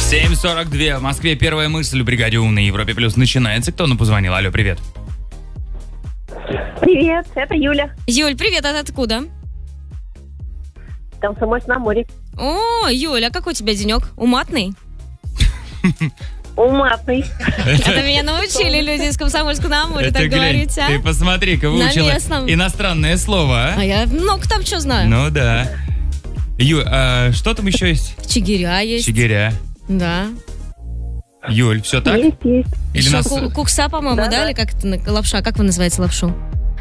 7:42. В Москве первая мысль в бригаде «Умный» Европе Плюс начинается. Кто нам позвонил? Алло, привет. Привет, это Юля. Юль, привет, а ты откуда? Комсомольск-на-Амуре. О, Юль, а какой у тебя денек? Уматный? Уматный. Это меня научили люди из Комсомольска-на-Амуре так говорить, а? Ты посмотри-ка, выучила иностранное слово, А я много там что знаю. Ну да. Юль, а что там еще есть? Чигиря есть. Чигиря. Да. Юль, все так? Есть. Или Еще нас... кукса, по-моему, да? Или как это лапша? Как вы называете лапшу?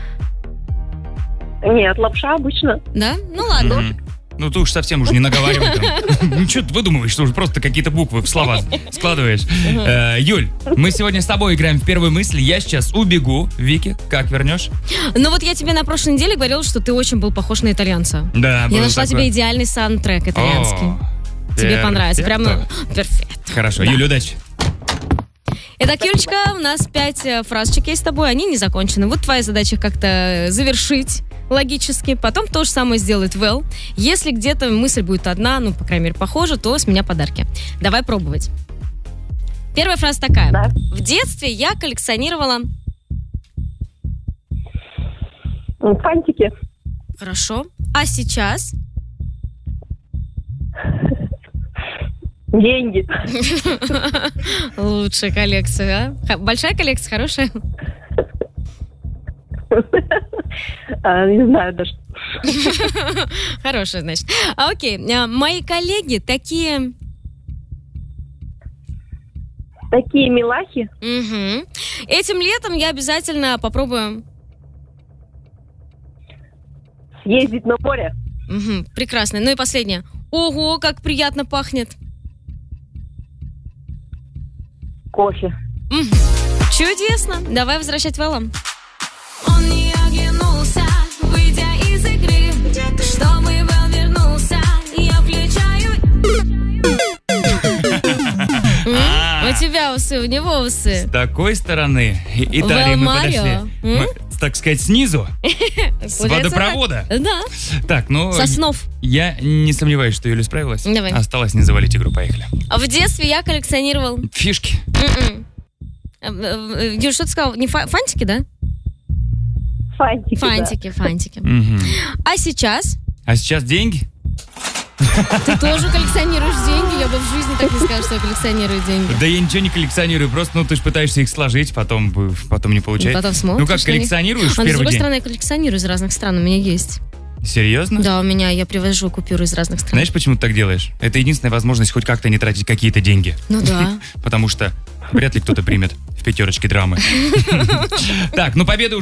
Нет, лапша обычно. Да? Ну ладно. Ну, ты уж совсем уже не наговаривай там. Ну, что ты выдумываешь, что уже просто какие-то буквы в слова складываешь. Юль, мы сегодня с тобой играем в первую мысль. Я сейчас убегу. Вики, как вернешь? Ну вот я тебе на прошлой неделе говорила, что ты очень был похож на итальянца. Да, Я нашла тебе идеальный саундтрек итальянский. Тебе понравится. Прям, перфект. Хорошо, Юль, удачи. Итак, Юлечка, у нас 5 фразочек есть с тобой, они не закончены. Вот твоя задача их как-то завершить логически, потом то же самое сделать Вэл. Если где-то мысль будет одна, ну, по крайней мере, похожа, то с меня подарки. Давай пробовать. Первая фраза такая. Да. В детстве я коллекционировала... Фантики. Хорошо. А сейчас? Деньги. Лучшая коллекция, а? Большая коллекция, хорошая? Не знаю даже. Хорошая, значит. Окей. Мои коллеги такие... Такие милахи. Угу. Этим летом я обязательно попробую... Съездить на море. Угу. Прекрасно. Ну и последнее. Ого, как приятно пахнет. Кофе. Угу. Чудесно. Давай возвращать Вэлла. Он не оглянулся, выйдя из игры. Чтобы Вэл вернулся, я включаю. У тебя усы, у него усы. С такой стороны Италии Вэл мы Марио. подошли. Мы, так сказать, снизу. С Получается водопровода. так. Да. Так, ну... Соснов. Я не сомневаюсь, что Юля справилась. Давай. Осталось не завалить игру, поехали. В детстве я коллекционировал... Фишки. Юр, что ты сказал? Не фантики, да? Фантики. Фантики. Мгм. А сейчас? А сейчас деньги? Ты тоже коллекционируешь деньги? Я бы в жизни так не сказала, что я коллекционирую деньги. Да я ничего не коллекционирую, просто, ты же пытаешься их сложить, потом не получается. Потом смотришь. Ну как, коллекционируешь в А с первый другой день? стороны, я коллекционирую из разных стран, у меня есть. Серьезно? Да, я привожу купюры из разных стран. Знаешь, почему ты так делаешь? Это единственная возможность хоть как-то не тратить какие-то деньги. Ну да. Потому что вряд ли кто-то примет в 5 драмы. Так, победа